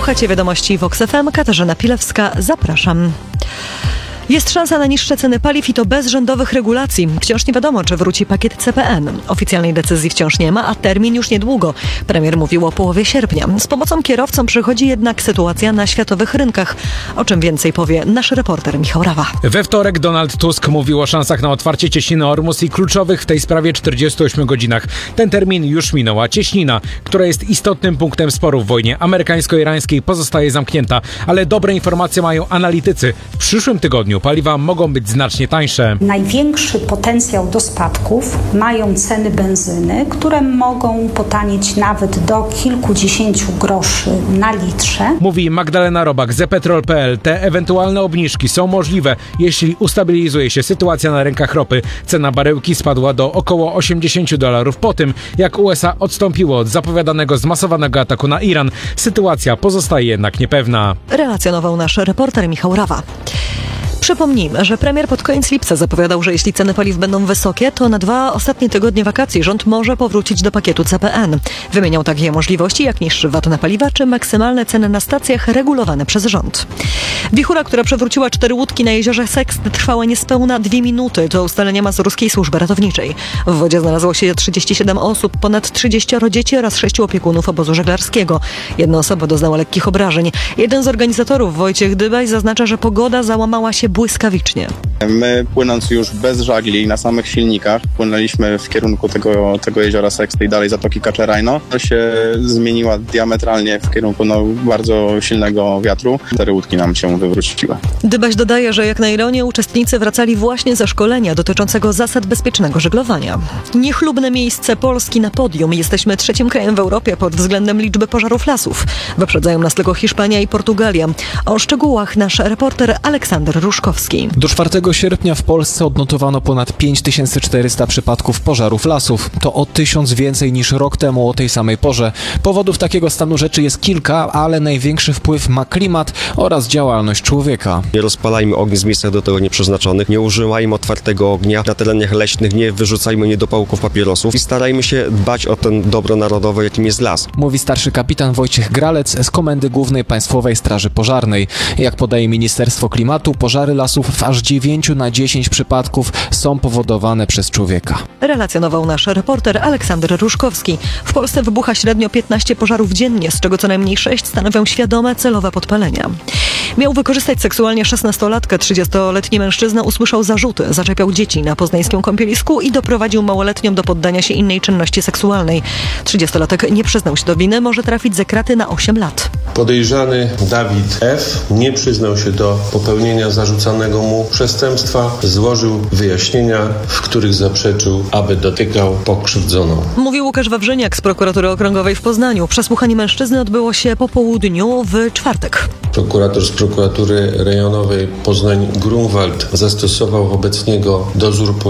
Słuchacie wiadomości Vox FM. Katarzyna Pilewska, zapraszam. Jest szansa na niższe ceny paliw i to bez rządowych regulacji. Wciąż nie wiadomo, czy wróci pakiet CPN. Oficjalnej decyzji wciąż nie ma, a termin już niedługo. Premier mówił o połowie sierpnia. Z pomocą kierowcom przychodzi jednak sytuacja na światowych rynkach. O czym więcej powie nasz reporter Michał Rawa. We wtorek Donald Tusk mówił o szansach na otwarcie cieśniny Ormus i kluczowych w tej sprawie 48 godzinach. Ten termin już minął, a cieśnina, która jest istotnym punktem sporu w wojnie amerykańsko-irańskiej, pozostaje zamknięta. Ale dobre informacje mają analitycy. W przyszłym tygodniu paliwa mogą być znacznie tańsze. Największy potencjał do spadków mają ceny benzyny, które mogą potanieć nawet do kilkudziesięciu groszy na litrze. Mówi Magdalena Robak, zepetrol.pl. Te ewentualne obniżki są możliwe, jeśli ustabilizuje się sytuacja na rynkach ropy. Cena baryłki spadła do około $80 po tym, jak USA odstąpiło od zapowiadanego zmasowanego ataku na Iran. Sytuacja pozostaje jednak niepewna. Relacjonował nasz reporter Michał Rawa. Przypomnijmy, że premier pod koniec lipca zapowiadał, że jeśli ceny paliw będą wysokie, to na 2 ostatnie tygodnie wakacji rząd może powrócić do pakietu CPN. Wymieniał takie możliwości jak niższy VAT na paliwa czy maksymalne ceny na stacjach regulowane przez rząd. Wichura, która przewróciła 4 łódki na jeziorze Sekst, trwała niespełna 2 minuty. To ustalenia Mazurskiej Służby Ratowniczej. W wodzie znalazło się 37 osób, ponad 30 dzieci oraz 6 opiekunów obozu żeglarskiego. Jedna osoba doznała lekkich obrażeń. Jeden z organizatorów, Wojciech Dybaj, zaznacza, że pogoda załamała się błyskawicznie. My, płynąc już bez żagli na samych silnikach, płynęliśmy w kierunku tego jeziora Seksty i dalej Zatoki Kaczerajno. To się zmieniła diametralnie w kierunku bardzo silnego wiatru. 4 łódki nam się wywróciły. Dybaś dodaje, że jak na ironię uczestnicy wracali właśnie ze szkolenia dotyczącego zasad bezpiecznego żeglowania. Niechlubne miejsce Polski na podium. Jesteśmy 3. krajem w Europie pod względem liczby pożarów lasów. Wyprzedzają nas tylko Hiszpania i Portugalia. O szczegółach nasz reporter Aleksander Ruszkowski. Do 4 sierpnia w Polsce odnotowano ponad 5400 przypadków pożarów lasów. To o 1000 więcej niż rok temu o tej samej porze. Powodów takiego stanu rzeczy jest kilka, ale największy wpływ ma klimat oraz działalność człowieka. Nie rozpalajmy ognisk w miejscach do tego nieprzeznaczonych, nie używajmy otwartego ognia na terenach leśnych, nie wyrzucajmy niedopałków papierosów i starajmy się dbać o ten dobro narodowe, jakim jest las. Mówi starszy kapitan Wojciech Gralec z Komendy Głównej Państwowej Straży Pożarnej. Jak podaje Ministerstwo Klimatu, pożary lasów w aż 9 na 10 przypadków są powodowane przez człowieka. Relacjonował nasz reporter Aleksander Ruszkowski. W Polsce wybucha średnio 15 pożarów dziennie, z czego co najmniej 6 stanowią świadome, celowe podpalenia. Miał wykorzystać seksualnie 16-latkę. 30-letni mężczyzna usłyszał zarzuty, zaczepiał dzieci na poznańskim kąpielisku i doprowadził małoletnią do poddania się innej czynności seksualnej. 30-latek nie przyznał się do winy, może trafić za kraty na 8 lat. Podejrzany Dawid F. nie przyznał się do popełnienia zarzucanego mu przestępstwa, złożył wyjaśnienia, w których zaprzeczył, aby dotykał pokrzywdzoną. Mówił Łukasz Wawrzyniak z Prokuratury Okręgowej w Poznaniu. Przesłuchanie mężczyzny odbyło się po południu w czwartek. Prokurator z Prokuratury Rejonowej Poznań-Grunwald zastosował wobec niego dozór